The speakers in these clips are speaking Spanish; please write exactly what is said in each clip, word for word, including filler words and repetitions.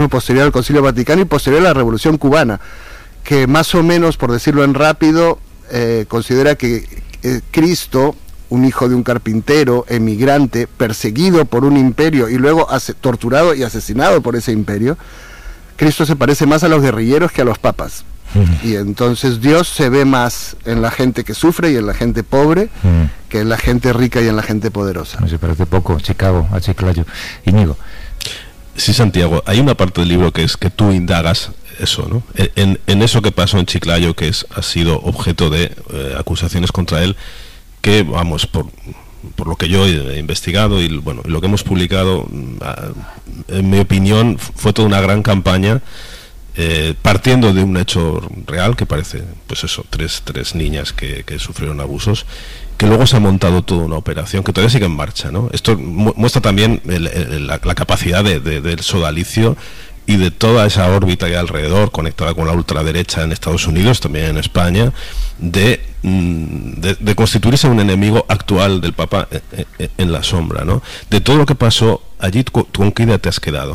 posterior al Concilio Vaticano y posterior a la Revolución Cubana, que más o menos, por decirlo en rápido, eh, considera que eh, Cristo, un hijo de un carpintero, emigrante, perseguido por un imperio y luego torturado y asesinado por ese imperio, Cristo se parece más a los guerrilleros que a los papas. Mm. Y entonces Dios se ve más en la gente que sufre y en la gente pobre mm. que en la gente rica y en la gente poderosa. No se parece poco Chicago a Chiclayo. Íñigo. Sí, Santiago, hay una parte del libro que es que tú indagas eso, ¿no? En, en eso que pasó en Chiclayo, que es, ha sido objeto de eh, acusaciones contra él, que, vamos, por, por lo que yo he investigado y bueno, lo que hemos publicado, en mi opinión, fue toda una gran campaña, eh, partiendo de un hecho real, que parece, pues eso, tres, tres niñas que, que sufrieron abusos, que luego se ha montado toda una operación que todavía sigue en marcha, ¿no? Esto mu muestra también el, el, la, la capacidad de, de, del sodalicio y de toda esa órbita ahí alrededor, conectada con la ultraderecha en Estados Unidos, también en España, de, de, de constituirse un enemigo actual del Papa en, en, en la sombra, ¿no? De todo lo que pasó allí, ¿tú con qué idea te has quedado?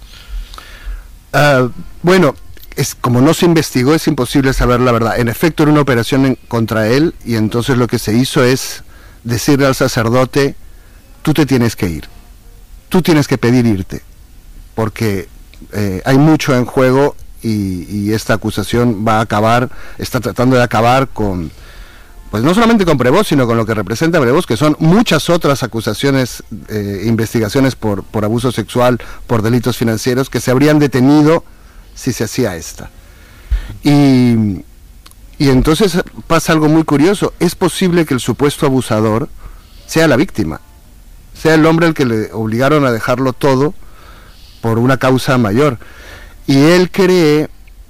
Uh, bueno, es, como no se investigó, es imposible saber la verdad. En efecto, era una operación en, contra él, y entonces lo que se hizo es decirle al sacerdote: tú te tienes que ir, tú tienes que pedir irte, porque eh, hay mucho en juego y, y esta acusación va a acabar, está tratando de acabar con, pues no solamente con Prevost, sino con lo que representa Prevost, que son muchas otras acusaciones, eh, investigaciones por, por abuso sexual, por delitos financieros, que se habrían detenido si se hacía esta. Y, y entonces pasa algo muy curioso. Es posible que el supuesto abusador sea la víctima, sea el hombre al que le obligaron a dejarlo todo por una causa mayor. Y él cree,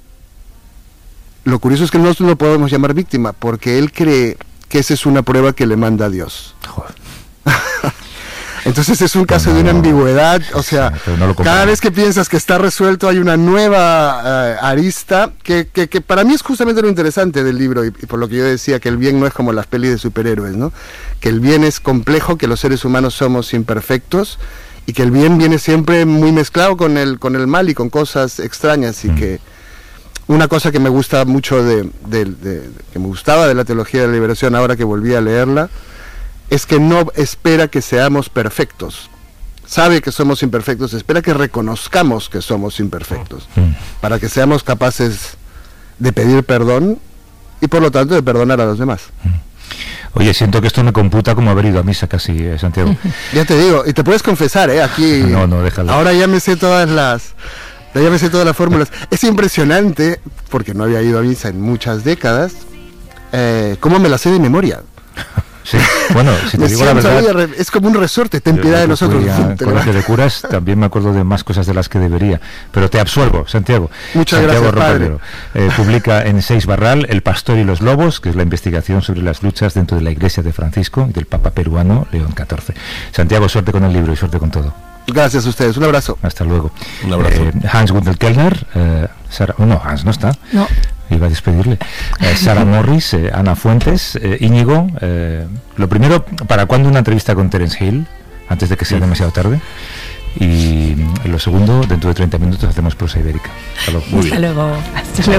lo curioso es que no lo podemos llamar víctima, porque él cree que esa es una prueba que le manda Dios. Joder. Entonces es un caso no, de una ambigüedad, o sea, sí, no cada vez que piensas que está resuelto hay una nueva uh, arista, que, que, que para mí es justamente lo interesante del libro, y, y por lo que yo decía que el bien no es como las pelis de superhéroes, ¿no? Que el bien es complejo, que los seres humanos somos imperfectos, y que el bien viene siempre muy mezclado con el, con el mal y con cosas extrañas, y mm. que una cosa que me gusta mucho de, de, de, de, que me gustaba de la teología de la liberación ahora que volví a leerla, es que no espera que seamos perfectos. Sabe que somos imperfectos, espera que reconozcamos que somos imperfectos, mm. para que seamos capaces de pedir perdón y por lo tanto de perdonar a los demás. Mm. Oye, siento que esto me computa como haber ido a misa casi, eh, Santiago. Ya te digo, y te puedes confesar, ¿eh? Aquí. No, no, déjalo. Ahora ya me sé todas las... Ya me sé todas las fórmulas. Es impresionante, porque no había ido a misa en muchas décadas, eh, cómo me la sé de memoria. Sí, bueno, si te digo la verdad, es como un resorte, ten piedad de nosotros. En colegio de curas también me acuerdo de más cosas de las que debería, pero te absuelvo, Santiago. Muchas Santiago gracias, padre. Eh, publica en Seis Barral El pastor y los lobos, que es la investigación sobre las luchas dentro de la Iglesia de Francisco y del Papa peruano León catorce. Santiago, suerte con el libro y suerte con todo. Gracias a ustedes, un abrazo. Hasta luego. Un abrazo. Eh, Hans Gunther Kellner, eh, Sara, oh, no, Hans no está. No. Iba a despedirle. Eh, Sara Morris, eh, Ana Fuentes, eh, Íñigo. Eh, lo primero, ¿para cuándo una entrevista con Terence Hill? Antes de que sea demasiado tarde. Y lo segundo, dentro de treinta minutos hacemos prosa ibérica. Hasta luego. Hasta luego. Hasta luego.